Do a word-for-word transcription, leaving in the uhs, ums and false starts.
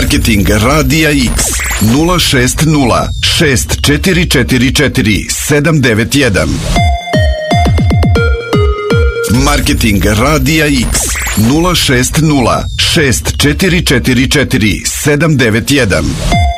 Marketing Radija X nula šest nula šest četiri četiri četiri sedam devet jedan. Marketing Radija X nula šest nula šest četiri četiri četiri sedam devet jedan.